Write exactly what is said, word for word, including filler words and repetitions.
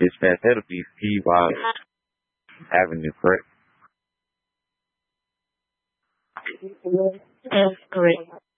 Dispatch, that'll be Peabody Avenue, correct? Yes, correct.